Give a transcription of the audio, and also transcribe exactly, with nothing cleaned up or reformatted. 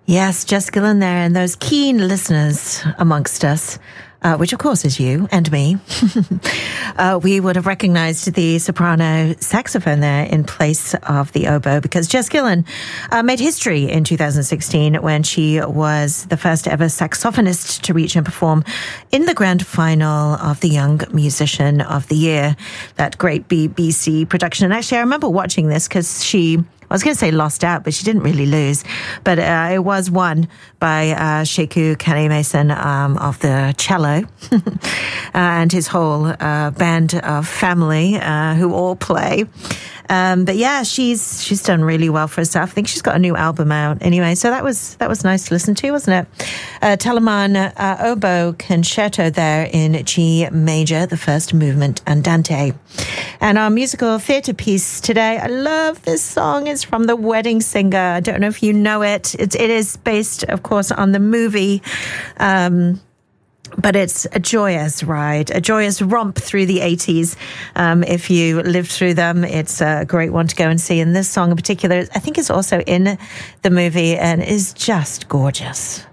Yes, Jess Gillen there, and those keen listeners amongst us, uh, which of course is you and me. uh, we would have recognized the soprano saxophone there in place of the oboe, because Jess Gillen uh, made history in two thousand sixteen when she was the first ever saxophonist to reach and perform in the grand final of the Young Musician of the Year, that great B B C production. And actually, I remember watching this because she... I was going to say lost out, but she didn't really lose. But uh, it was won by uh, Sheku Kane-Mason um, of the cello and his whole uh, band of family uh, who all play. Um, but yeah, she's she's done really well for herself. I think she's got a new album out anyway. So that was that was nice to listen to, wasn't it? Uh, Telemann uh, Oboe Concerto there in G major, the first movement, Andante. And our musical theatre piece today, I love this song. It's from The Wedding Singer. I don't know if you know it. It, it is based, of course, on the movie. Um, But it's a joyous ride, a joyous romp through the eighties. Um, if you lived through them, it's a great one to go and see. And this song in particular, I think is also in the movie and is just gorgeous.